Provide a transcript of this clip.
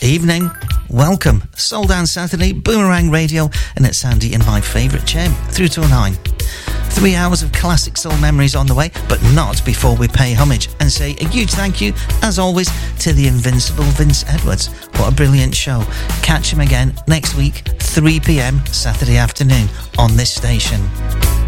Evening. Welcome. Soul Down Saturday, Boomerang Radio, and it's Sandy in my favourite chair, through till 9. 3 hours of classic soul memories on the way, but not before we pay homage and say a huge thank you, as always, to the invincible Vince Edwards. What a brilliant show. Catch him again next week, 3 p.m. Saturday afternoon on this station.